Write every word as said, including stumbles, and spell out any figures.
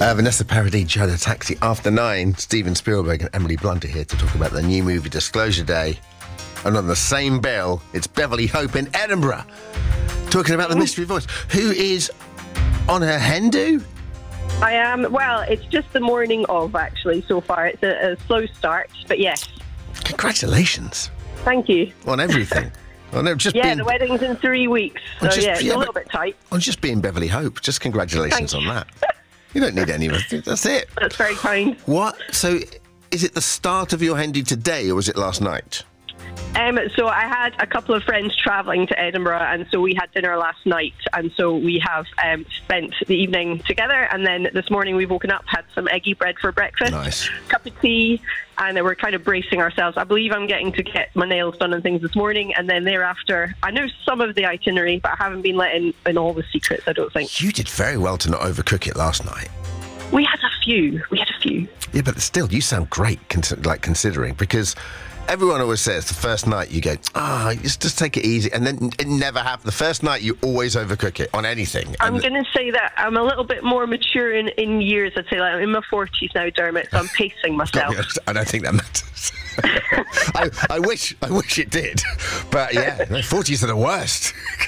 Uh, Vanessa Paradis, Joe the Taxi. After nine, Steven Spielberg and Emily Blunt are here to talk about the new movie Disclosure Day. And on the same bill, it's Beverly Hope in Edinburgh, talking about the mystery voice. Who is on her hen do? I am, well, it's just the morning of, actually, so far. It's a, a slow start, but yes. Congratulations. Thank you. On everything. On ev- just Yeah, being, the wedding's in three weeks, so just- yeah, it's yeah, a little but- bit tight. on just being Beverly Hope. Just congratulations Thank on that. You don't need any of it. That's it. That's very kind. What? So, is it the start of your hen do today, or was it last night? Um, so I had a couple of friends travelling to Edinburgh, and so we had dinner last night, and so we have um, spent the evening together, and then this morning we've woken up, had some eggy bread for breakfast, Nice. cup of tea, and then we're kind of bracing ourselves. I believe I'm getting to get my nails done and things this morning, and then thereafter, I know some of the itinerary, but I haven't been let in, in all the secrets, I don't think. You did very well to not overcook it last night. We had a few. We had a few. Yeah, but still, you sound great, cons- like considering, because everyone always says the first night you go, ah, oh, just, just take it easy, and then it never happens. The first night you always overcook it on anything. I'm And- going to say that I'm a little bit more mature in, in years. I'd say like I'm in my forties now, Dermot, so I'm pacing myself. I don't think that matters. I, I wish, I wish it did, but yeah, forties are the worst.